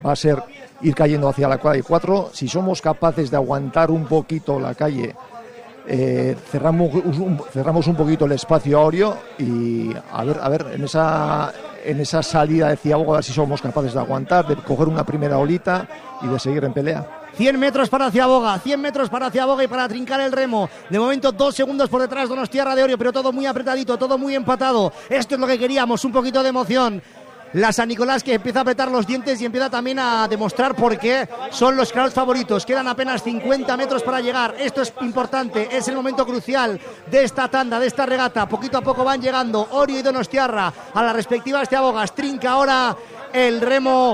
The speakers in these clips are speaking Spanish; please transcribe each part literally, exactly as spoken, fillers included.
va a ser ir cayendo hacia la calle cuatro. Si somos capaces de aguantar un poquito la calle, eh, cerramos, un, cerramos un poquito el espacio a Orio y a ver, a ver en esa, en esa salida de Ciaboga, a ver si somos capaces de aguantar, de coger una primera olita y de seguir en pelea. cien metros para Ciaboga, cien metros para Ciaboga y para trincar el remo. De momento dos segundos por detrás Donostiarra de Orio, pero todo muy apretadito, todo muy empatado. Esto es lo que queríamos, un poquito de emoción. La San Nicolás que empieza a apretar los dientes y empieza también a demostrar por qué son los claros favoritos. Quedan apenas cincuenta metros para llegar. Esto es importante, es el momento crucial de esta tanda, de esta regata. Poquito a poco van llegando Orio y Donostiarra a las respectivas Ciabogas. Trinca ahora el remo,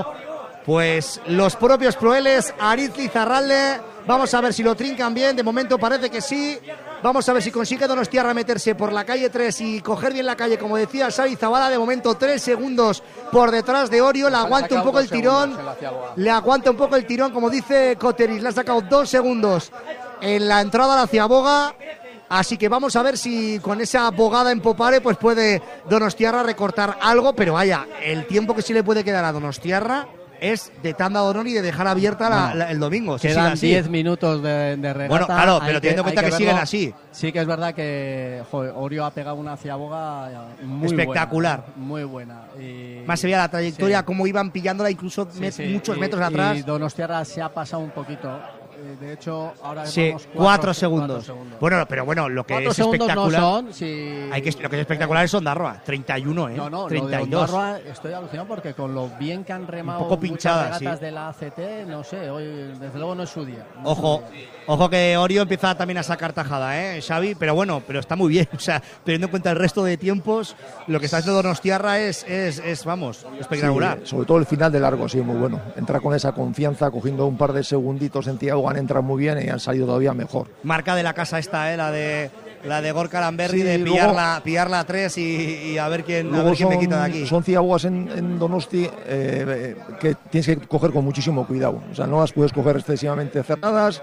pues los propios proeles, Aritz y Zarralde. Vamos a ver si lo trincan bien, de momento parece que sí. Vamos a ver si consigue Donostiarra meterse por la calle tres y coger bien la calle, como decía Xavi Zabala. De momento tres segundos por detrás de Orio, le aguanta un poco el tirón, le aguanta un poco el tirón, como dice Coteris, le ha sacado dos segundos en la entrada a la Ciaboga. Así que vamos a ver si con esa bogada en Popare pues puede Donostiarra recortar algo, pero vaya, el tiempo que sí le puede quedar a Donostiarra es de tanda de honor y de dejar abierta la, la, el domingo. Quedan diez minutos de, de regata. Bueno, claro, pero teniendo en cuenta que, que siguen así. Sí que es verdad que joder, Orio ha pegado una Ciaboga muy espectacular. Buena, muy buena. Y, más se veía la trayectoria, sí. Cómo iban pillándola incluso sí, met, sí. muchos y, metros atrás. Y Donostiarra se ha pasado un poquito. De hecho, ahora sí, cuatro, cuatro, segundos. cuatro segundos. Bueno, pero bueno, lo que cuatro es espectacular. No son, si... hay que, lo que es espectacular es Ondarroa, treinta y uno, ¿eh? No, no, treinta y dos. Lo de Ondarroa estoy alucinado porque con lo bien que han remado un poco pinchada, muchas regatas sí. de la A C T, no sé, hoy desde luego no es su día. No ojo, su día. Ojo que Orio empieza también a sacar tajada, ¿eh, Xavi? Pero bueno, pero está muy bien. O sea, teniendo en cuenta el resto de tiempos, lo que está haciendo Donostiarra es, es, es vamos, espectacular. Sí, sobre todo el final de largo, sí, muy bueno. Entra con esa confianza, cogiendo un par de segunditos en Ciaboga, han entrado muy bien y han salido todavía mejor. Marca de la casa esta, ¿eh? La de la de Gorka Lamberri, sí, de luego, pillarla, pillarla a tres y, y a ver quién, a ver quién son, me quita de aquí. Son Ciabogas en, en Donosti eh, que tienes que coger con muchísimo cuidado. O sea, no las puedes coger excesivamente cerradas,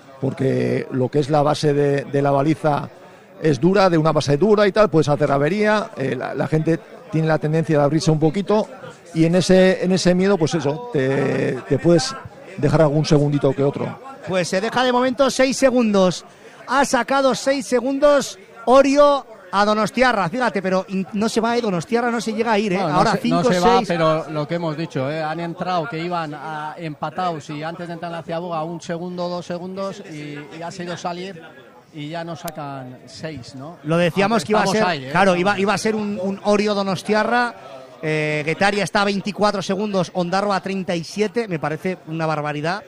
porque lo que es la base de, de la baliza es dura, de una base dura y tal, puedes hacer avería, eh, la, la gente tiene la tendencia de abrirse un poquito y en ese, en ese miedo, pues eso, te, te puedes dejar algún segundito que otro. Pues se deja de momento seis segundos, ha sacado seis segundos Orio a Donostiarra, fíjate, pero no se va, a Donostiarra no se llega a ir, ¿eh? No, ahora no cinco, no se seis. va, pero lo que hemos dicho, ¿eh? Han entrado que iban a, empatados y antes de entrar en la Ciaboga un segundo, dos segundos y, y ha sido salir y ya nos sacan seis, ¿no? Lo decíamos que iba a ser, ahí, ¿eh? claro, iba, iba a ser un, un Orio Donostiarra. eh, Guetaria está a veinticuatro segundos, Ondarroa a treinta y siete, me parece una barbaridad.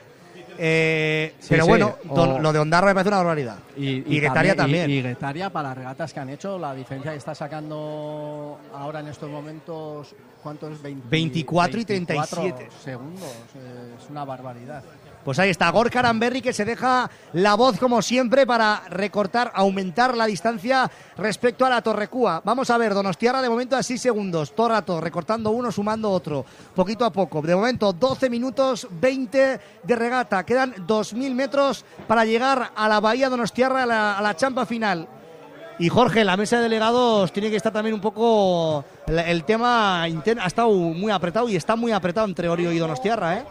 Eh, sí, pero sí. bueno, o... lo de Ondarroa me parece una barbaridad. Y, y, y Guetaria también. también. Y, y Guetaria, para las regatas que han hecho, la diferencia que está sacando ahora en estos momentos, ¿cuánto es? veinte, veinticuatro y treinta y siete segundos. Es una barbaridad. Pues ahí está Gorka Aranberri, que se deja la voz como siempre para recortar, aumentar la distancia respecto a la Torrecúa. Vamos a ver, Donostiarra de momento a seis segundos, todo rato recortando uno, sumando otro, poquito a poco. De momento doce minutos veinte de regata, quedan dos mil metros para llegar a la Bahía Donostiarra, a la, a la champa final. Y Jorge, la mesa de delegados tiene que estar también un poco, el, el tema ha estado muy apretado y está muy apretado entre Orio y Donostiarra, ¿eh?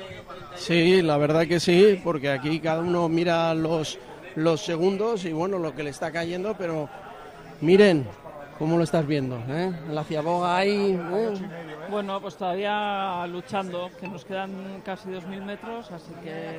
Sí, la verdad que sí, porque aquí cada uno mira los, los segundos y bueno, lo que le está cayendo, pero miren cómo lo estás viendo, ¿eh? La Ciaboga ahí. ¿eh? Bueno, pues todavía luchando, que nos quedan casi dos mil metros, así que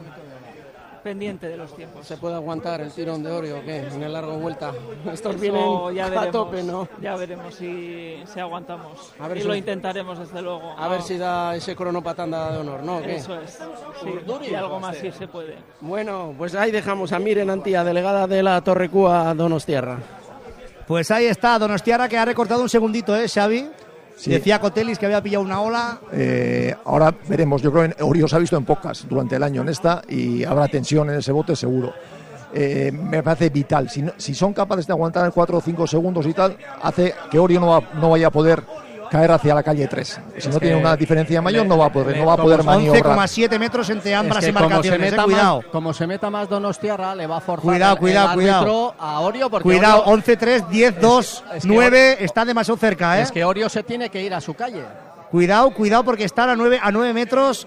pendiente de los tiempos. ¿Se puede aguantar el tirón de Orio o qué? En el largo vuelta. Estos Eso vienen ya a veremos, tope, ¿no? Ya veremos si, si aguantamos. A ver y si lo lo... intentaremos, desde luego. A no. ver si da ese crono para tanda de honor, ¿no? ¿Qué? Eso es. Sí, y algo más si se puede. Bueno, pues ahí dejamos a Miren Antía, delegada de la Torrecúa Donostiarra. Pues ahí está Donostiarra, que ha recortado un segundito, ¿eh, Xavi? Sí. Decía Cotelis que había pillado una ola. Eh, ahora veremos, yo creo que Orio se ha visto en pocas durante el año en esta y habrá tensión en ese bote seguro. Eh, me parece vital, si, no, si son capaces de aguantar cuatro o cinco segundos y tal, hace que Orio no, va, no vaya a poder caer hacia la calle tres. Si es no tiene una diferencia mayor, le, no va a poder, le, no va a poder maniobrar. once coma siete metros entre ambas es que embarcaciones, como se, eh, cuidado. Más, como se meta más Donostiarra, le va a forzar cuidado, el, cuidado, el cuidado. a Orio. Porque cuidado, Orio, once tres, diez dos, nueve, está demasiado cerca, ¿eh? Es que Orio se tiene que ir a su calle. Cuidado, cuidado, porque están a nueve, a nueve metros